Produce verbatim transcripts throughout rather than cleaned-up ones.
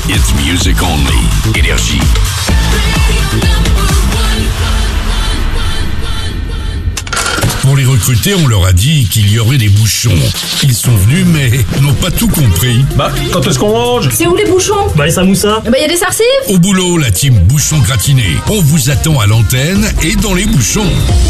It's music only. Énergie. Pour les recruter, on leur a dit qu'il y aurait des bouchons. Ils sont venus, mais n'ont pas tout compris. Bah, quand est-ce qu'on mange? C'est où les bouchons? Bah, les samoussas. Bah, y a des sarcives? Au boulot, la team Bouchon Gratiné. On vous attend à l'antenne et dans les bouchons.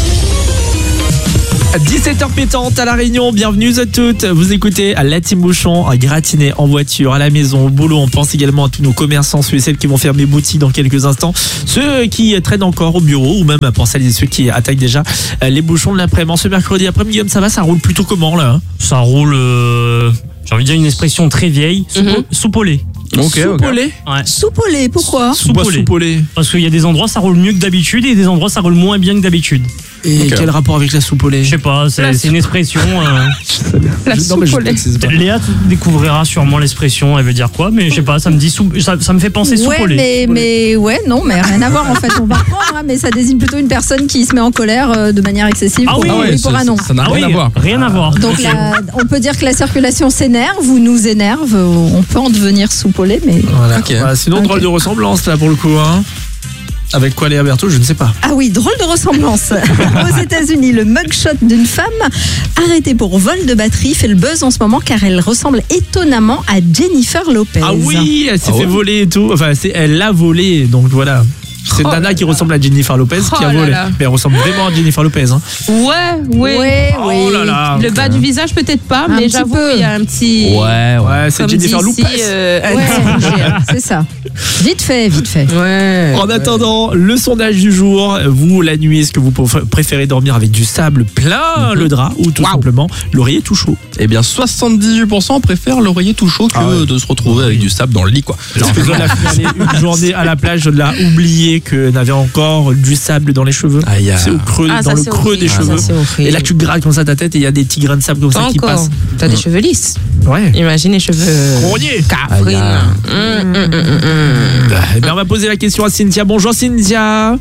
dix-sept heures pétantes à La Réunion, bienvenue à toutes. Vous écoutez à la team Bouchon, gratiné en voiture, à la maison, au boulot. On pense également à tous nos commerçants, ceux et celles qui vont fermer boutique dans quelques instants, ceux qui traînent encore au bureau ou même à penser à ceux qui attaquent déjà les bouchons de l'après-midi. Ce mercredi après-midi, Guillaume, ça va, ça roule plutôt comment là hein? Ça roule, euh, j'ai envie de dire une expression très vieille, Mm-hmm. soupe au lait. Okay, soupe au lait Ouais. Soupe au lait, pourquoi? Soupe au lait. Soupe au lait. Parce qu'il y a des endroits ça roule mieux que d'habitude et des endroits ça roule moins bien que d'habitude. Et okay. Quel rapport avec la soupe au lait? Je sais pas, c'est, c'est une expression. Euh... La je, soupe non, au lait. Léa découvrira sûrement l'expression, elle veut dire quoi, mais je sais pas, ça me dit soupe, ça, ça me fait penser soupe ouais, au lait. Mais, mais ouais, non, mais rien à voir en fait. On va reprendre, hein, mais ça désigne plutôt une personne qui se met en colère euh, de manière excessive ah pour, oui, pour, oui, pour un nom. Ça n'a ah rien oui, à voir. Rien à voir. Donc okay. la, on peut dire que la circulation s'énerve ou nous énerve. On peut en devenir soupe au lait, mais. Voilà. Okay. Voilà, sinon, okay. Drôle de ressemblance là pour le coup. Hein. Avec quoi Léa Berthaud, je ne sais pas. Ah oui, drôle de ressemblance. Aux États-Unis, le mugshot d'une femme arrêtée pour vol de batterie fait le buzz en ce moment car elle ressemble étonnamment à Jennifer Lopez. Ah oui, elle s'est ah fait ouais. voler et tout. Enfin, c'est, elle l'a volé, donc voilà. C'est oh Nana qui ressemble à Jennifer Lopez oh qui a volé. là là. Mais elle ressemble vraiment à Jennifer Lopez. Hein. Ouais, ouais. Ouais, oh oui. Là là, le bas euh... du visage peut-être pas, un mais j'avoue peu. il y a un petit. Ouais, ouais, c'est Jennifer Lopez. Euh, ouais, c'est ça. Vite fait, vite fait. Ouais. En attendant, le sondage du jour. Vous, la nuit, est-ce que vous préférez dormir avec du sable plein mm-hmm. le drap ou tout wow. simplement l'oreiller tout chaud? Eh bien, soixante-dix-huit pour cent préfèrent l'oreiller tout chaud que ah ouais. de se retrouver avec du sable dans le lit, quoi. Parce que Zola a fait une journée à la plage, je l'ai oublié que n'avait encore du sable dans les cheveux. Ah, a... C'est au creux, ah, dans ça, le creux horrible. des ah, cheveux. Ça, et là, tu grattes comme ça ta tête et il y a des petits grains de sable comme Pas ça encore. qui passent. T'as des cheveux lisses. Ouais. Imagine les cheveux. Grognier. Caprine. Ah, mmh, mmh, mmh, mmh. Eh bien, on va poser la question à Cynthia. Bonjour Cynthia.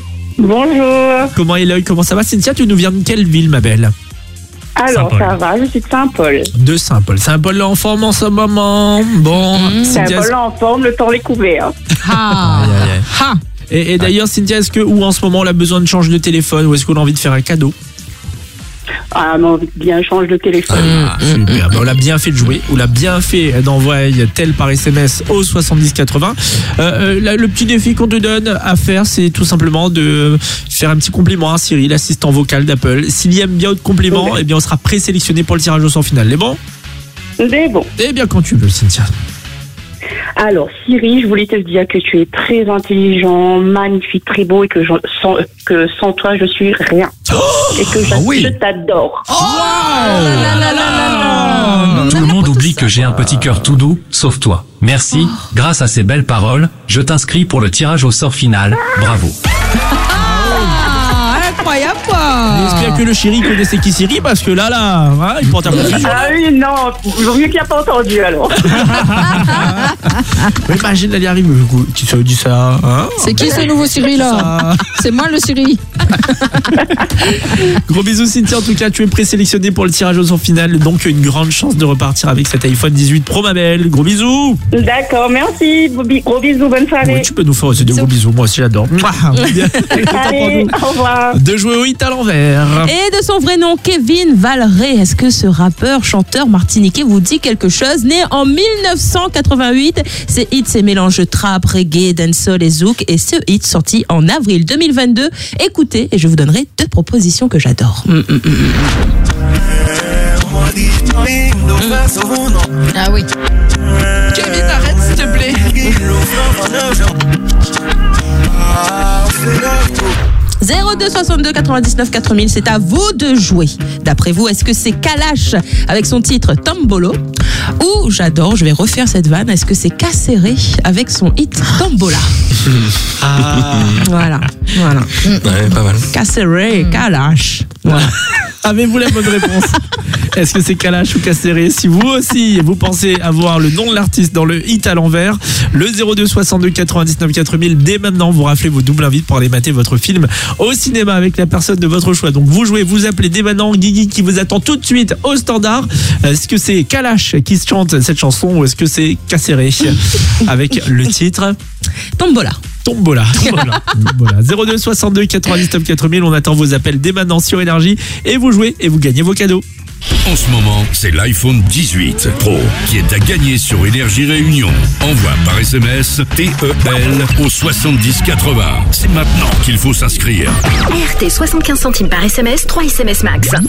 Bonjour. Comment est l'œil? Comment ça va Cynthia? Tu nous viens de quelle ville, ma belle? Alors, Saint-Paul. Ça va, je suis de Saint-Paul. De Saint-Paul. Saint-Paul en forme en ce moment. Bon. Mmh. Saint-Paul en forme, le temps les couvert. Ah. Aïe, aïe, aïe. Ah. Et, et d'ailleurs, Cynthia, est-ce que, ou en ce moment, on a besoin de changer de téléphone ou est-ce qu'on a envie de faire un cadeau? Ah, mais on bien change de téléphone. Ah, super. Ben, on l'a bien fait de jouer, on l'a bien fait d'envoyer tel par S M S au soixante-dix quatre-vingts. Euh, euh, le petit défi qu'on te donne à faire, c'est tout simplement de faire un petit compliment à Siri, l'assistant vocal d'Apple. S'il aime bien votre compliment, okay. eh bien, on sera présélectionné pour le tirage au sort final. Les bons? Les bons. Eh bien, quand tu veux, Cynthia. Alors, Siri, je voulais te dire que tu es très intelligent, magnifique, très beau et que, je, sans, que sans toi, je suis rien. Oh et que je, oh oui. je t'adore. Oh wow la la la la la. Tout le monde oublie que j'ai un petit cœur tout doux, sauf toi. Merci. Oh. Grâce à ces belles paroles, je t'inscris pour le tirage au sort final. Bravo. Incroyable quoi. J'espère que le chéri connaissait qui Siri parce que là là hein, il porte un confusion. Ah oui non, il vaut mieux qu'il n'a pas entendu alors. Mais imagine elle y arrive, qui ça dit ça hein? C'est qui ce nouveau Siri là? C'est moi le Siri. Gros bisous Cynthia, en tout cas tu es présélectionné pour le tirage au sort final, donc une grande chance de repartir avec cet iPhone dix-huit Pro ma belle. Gros bisous. D'accord, merci, gros bisous, bonne soirée. Oui, tu peux nous faire aussi des gros bisous, moi aussi j'adore. Allez, au revoir. De jouer au hit à l'envers. Et de son vrai nom, Kevin Valré. Est-ce que ce rappeur, chanteur martiniquais vous dit quelque chose? Né en mille neuf cent quatre-vingt-huit, ces hits, ces mélanges trap, reggae, dancehall et zouk. Et ce hit sorti en avril deux mille vingt-deux. Écoutez, et je vous donnerai deux propositions que j'adore. Mm, mm, mm, mm. Ah oui. Kevin, arrête s'il te plaît. zéro deux soixante-deux quatre-vingt-dix-neuf quatre mille, c'est à vous de jouer. D'après vous, est-ce que c'est Kalash avec son titre Tombolo? Ou, j'adore, je vais refaire cette vanne, est-ce que c'est Kasséré avec son hit Tombola? Ah. Voilà, voilà. Ouais, pas mal. Kasséré, Kalash. Voilà. Avez-vous la bonne réponse? Est-ce que c'est Kalash ou Casséré? Si vous aussi, vous pensez avoir le nom de l'artiste dans le hit à l'envers, le zéro deux soixante-deux quatre-vingt-dix-neuf quatre mille, dès maintenant, vous raflez vos doubles invites pour aller mater votre film au cinéma avec la personne de votre choix. Donc vous jouez, vous appelez dès maintenant, Guigui qui vous attend tout de suite au standard. Est-ce que c'est Kalash qui chante cette chanson ou est-ce que c'est Casséré avec le titre Tombola. Tombola. Tombola. Tombola. zéro deux soixante-deux quatre-vingt-dix-neuf quatre mille, on attend vos appels dès maintenant sur Énergie et vous jouez et vous gagnez vos cadeaux. En ce moment, c'est l'iPhone dix-huit Pro qui est à gagner sur Énergie Réunion. Envoie par S M S T E L au soixante-dix quatre-vingts. C'est maintenant qu'il faut s'inscrire. R T soixante-quinze centimes par S M S, trois S M S max.